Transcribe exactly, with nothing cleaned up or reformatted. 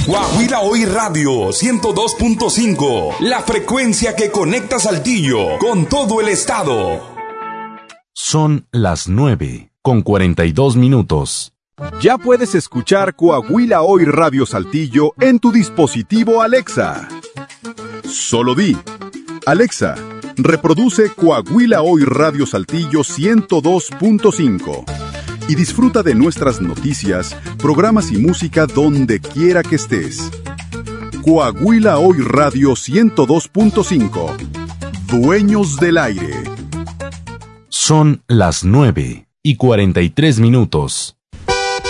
Coahuila Hoy Radio ciento dos punto cinco, la frecuencia que conecta Saltillo con todo el estado. Son las nueve con cuarenta y dos minutos. Ya puedes escuchar Coahuila Hoy Radio Saltillo en tu dispositivo Alexa. Solo di: Alexa, reproduce Coahuila Hoy Radio Saltillo ciento dos punto cinco y disfruta de nuestras noticias, programas y música donde quiera que estés. Coahuila Hoy Radio ciento dos punto cinco. Dueños del aire. Son las nueve y cuarenta y tres minutos.